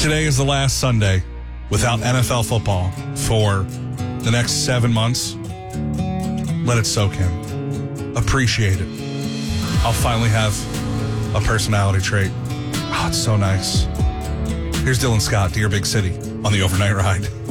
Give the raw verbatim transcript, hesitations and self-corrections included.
Today is the last Sunday without N F L football for the next seven months. Let it soak in. Appreciate it. I'll finally have a personality trait. Oh, it's so nice. Here's Dylan Scott, Dear Big City, on the Overnight Ride.